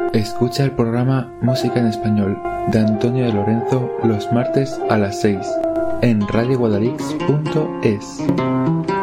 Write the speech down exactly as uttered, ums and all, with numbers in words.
Escucha el programa Música en Español de Antonio de Lorenzo los martes a las seis en radio guadalix punto es.